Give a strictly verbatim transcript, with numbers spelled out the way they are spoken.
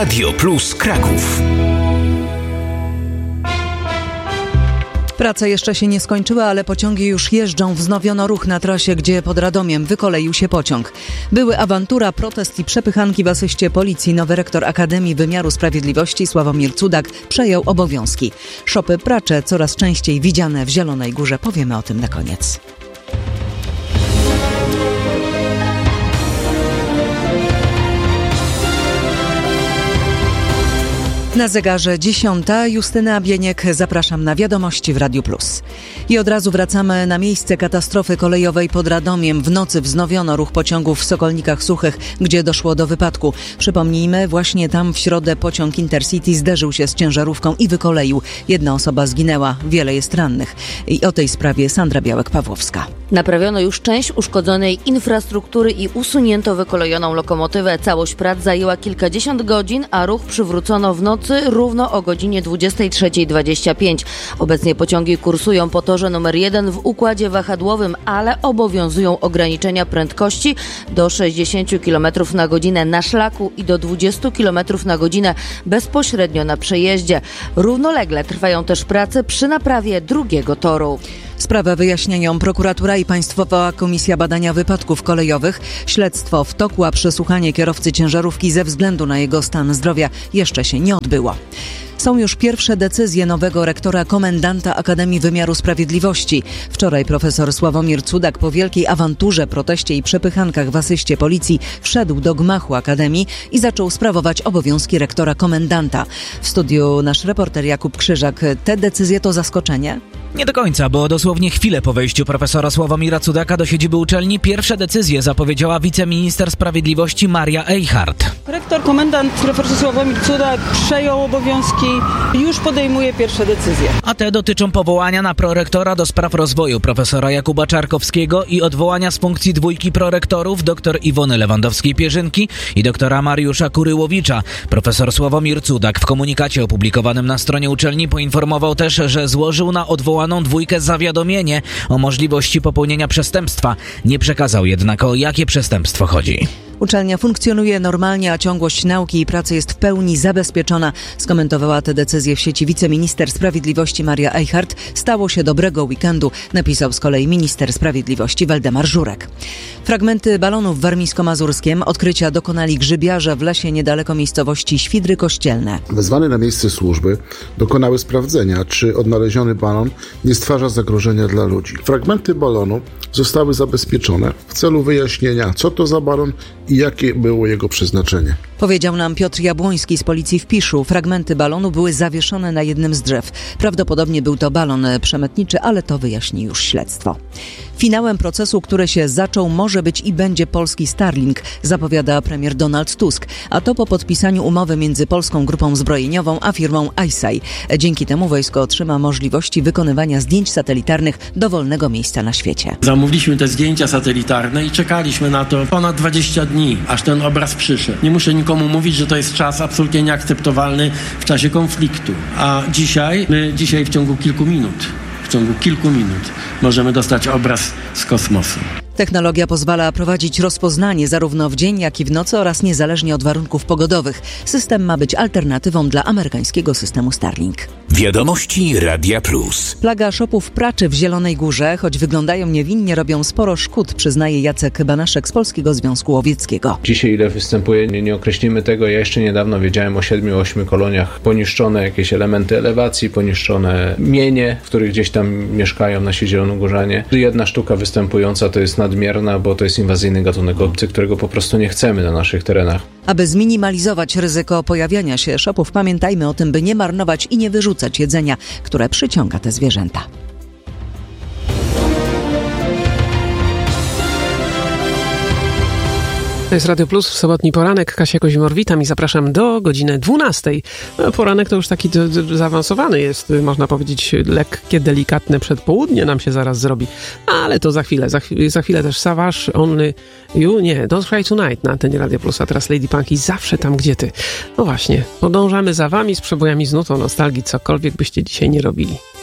Radio Plus Kraków. Prace jeszcze się nie skończyły, ale pociągi już jeżdżą. Wznowiono ruch na trasie, gdzie pod Radomiem wykoleił się pociąg. Były awantura, protest i przepychanki w asyście policji. Nowy rektor Akademii Wymiaru Sprawiedliwości Sławomir Cudak przejął obowiązki. Szopy pracze coraz częściej widziane w Zielonej Górze. Powiemy o tym na koniec. Na zegarze dziesiąta. Justyna Bieniek, zapraszam na wiadomości w Radiu Plus. I od razu wracamy na miejsce katastrofy kolejowej pod Radomiem. W nocy wznowiono ruch pociągów w Sokolnikach Suchych, gdzie doszło do wypadku. Przypomnijmy, właśnie tam w środę pociąg Intercity zderzył się z ciężarówką i wykoleił. Jedna osoba zginęła, wiele jest rannych. I o tej sprawie Sandra Białek-Pawłowska. Naprawiono już część uszkodzonej infrastruktury i usunięto wykolejoną lokomotywę. Całość prac zajęła kilkadziesiąt godzin, a ruch przywrócono w nocy równo o godzinie dwudziestej trzeciej dwadzieścia pięć. Obecnie pociągi kursują po torze numer jeden w układzie wahadłowym, ale obowiązują ograniczenia prędkości do sześćdziesiąt kilometrów na godzinę na szlaku i do dwadzieścia kilometrów na godzinę bezpośrednio na przejeździe. Równolegle trwają też prace przy naprawie drugiego toru. Sprawę wyjaśniają prokuratura i Państwowa Komisja Badania Wypadków Kolejowych. Śledztwo w toku, a przesłuchanie kierowcy ciężarówki ze względu na jego stan zdrowia jeszcze się nie odbyło. Są już pierwsze decyzje nowego rektora komendanta Akademii Wymiaru Sprawiedliwości. Wczoraj profesor Sławomir Cudak po wielkiej awanturze, proteście i przepychankach w asyście policji wszedł do gmachu Akademii i zaczął sprawować obowiązki rektora komendanta. W studiu nasz reporter Jakub Krzyżak. Te decyzje to zaskoczenie? Nie do końca, bo dosłownie chwilę po wejściu profesora Sławomira Cudaka do siedziby uczelni pierwsze decyzje zapowiedziała wiceminister sprawiedliwości Maria Eichhardt. Rektor komendant profesor Sławomir Cudak przejął obowiązki, już podejmuje pierwsze decyzje. A te dotyczą powołania na prorektora do spraw rozwoju profesora Jakuba Czarkowskiego i odwołania z funkcji dwójki prorektorów dr Iwony Lewandowskiej-Pierzynki i doktora Mariusza Kuryłowicza. Profesor Sławomir Cudak w komunikacie opublikowanym na stronie uczelni poinformował też, że złożył na odwołanie dwójkę zawiadomienie o możliwości popełnienia przestępstwa. Nie przekazał jednak, o jakie przestępstwo chodzi. Uczelnia funkcjonuje normalnie, a ciągłość nauki i pracy jest w pełni zabezpieczona. Skomentowała tę decyzję w sieci wiceminister sprawiedliwości Maria Eichhardt. Stało się dobrego weekendu, napisał z kolei minister sprawiedliwości Waldemar Żurek. Fragmenty balonów w Warmińsko-Mazurskiem odkrycia dokonali grzybiarze w lesie niedaleko miejscowości Świdry Kościelne. Wezwane na miejsce służby dokonały sprawdzenia, czy odnaleziony balon nie stwarza zagrożenia dla ludzi. Fragmenty balonu zostały zabezpieczone w celu wyjaśnienia, co to za balon i jakie było jego przeznaczenie. Powiedział nam Piotr Jabłoński z policji w Piszu. Fragmenty balonu były zawieszone na jednym z drzew. Prawdopodobnie był to balon przemytniczy, ale to wyjaśni już śledztwo. Finałem procesu, który się zaczął, może być i będzie polski Starlink, zapowiada premier Donald Tusk. A to po podpisaniu umowy między Polską Grupą Zbrojeniową a firmą I S A I. Dzięki temu wojsko otrzyma możliwości wykonywania zdjęć satelitarnych dowolnego miejsca na świecie. Zamówiliśmy te zdjęcia satelitarne i czekaliśmy na to ponad dwadzieścia dni, aż ten obraz przyszedł. Nie muszę nikomu mówić, że to jest czas absolutnie nieakceptowalny w czasie konfliktu. A dzisiaj, my dzisiaj w ciągu kilku minut, w ciągu kilku minut możemy dostać obraz z kosmosu. Technologia pozwala prowadzić rozpoznanie zarówno w dzień, jak i w nocy oraz niezależnie od warunków pogodowych. System ma być alternatywą dla amerykańskiego systemu Starlink. Wiadomości Radia Plus. Plaga szopów praczy w Zielonej Górze, choć wyglądają niewinnie, robią sporo szkód, przyznaje Jacek Banaszek z Polskiego Związku Łowieckiego. Dzisiaj ile występuje, nie, nie określimy tego. Ja jeszcze niedawno wiedziałem o siedmiu, ośmiu koloniach. Poniszczone jakieś elementy elewacji, poniszczone mienie, w których gdzieś tam mieszkają nasi zielonogórzanie. Jedna sztuka występująca to jest nadmierna, bo to jest inwazyjny gatunek obcy, którego po prostu nie chcemy na naszych terenach. Aby zminimalizować ryzyko pojawiania się szopów, pamiętajmy o tym, by nie marnować i nie wyrzucać jedzenia, które przyciąga te zwierzęta. To jest Radio Plus w sobotni poranek. Kasia Kozimor, witam i zapraszam do godziny dwunastej. No, poranek to już taki d- d- zaawansowany jest, można powiedzieć, lekkie, delikatne przedpołudnie nam się zaraz zrobi. Ale to za chwilę. Za, chw- za chwilę też Savage, Only You, nie, Don't Cry Tonight na antenie Radio Plus, a teraz Lady Punk i Zawsze tam, gdzie ty. No właśnie, podążamy za wami z przebojami z nutą nostalgii, cokolwiek byście dzisiaj nie robili.